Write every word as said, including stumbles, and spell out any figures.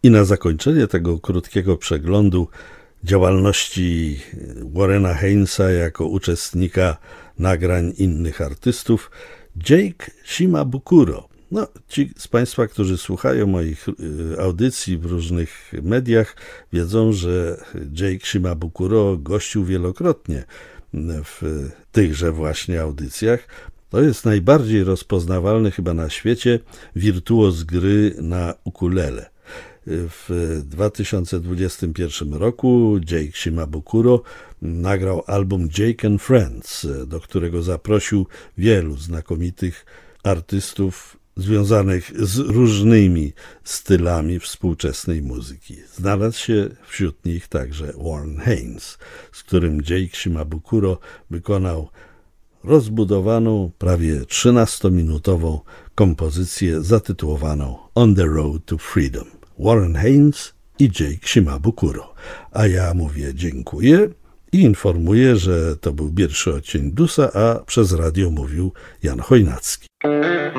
I na zakończenie tego krótkiego przeglądu działalności Warrena Hainesa jako uczestnika nagrań innych artystów, Jake Shimabukuro. No, ci z Państwa, którzy słuchają moich audycji w różnych mediach, wiedzą, że Jake Shimabukuro gościł wielokrotnie w tychże właśnie audycjach. To jest najbardziej rozpoznawalny chyba na świecie wirtuoz gry na ukulele. W dwa tysiące dwudziestym pierwszym roku Jake Shimabukuro nagrał album Jake and Friends, do którego zaprosił wielu znakomitych artystów związanych z różnymi stylami współczesnej muzyki. Znalazł się wśród nich także Warren Haynes, z którym Jake Shimabukuro wykonał rozbudowaną, prawie trzynastominutową kompozycję zatytułowaną On the Road to Freedom. Warren Haynes i Jake Shimabukuro. A ja mówię dziękuję i informuję, że to był pierwszy odcinek Dusa, a przez radio mówił Jan Chojnacki.